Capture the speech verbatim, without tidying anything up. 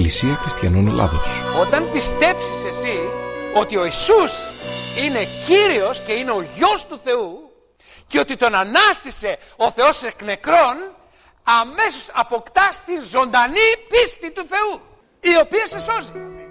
Εκκλησία Χριστιανών Ελλάδος. Όταν πιστέψεις εσύ ότι ο Ιησούς είναι Κύριος και είναι ο Υιός του Θεού και ότι τον ανάστησε ο Θεός εκ νεκρών, αμέσως αποκτάς την ζωντανή πίστη του Θεού, η οποία σε σώζει.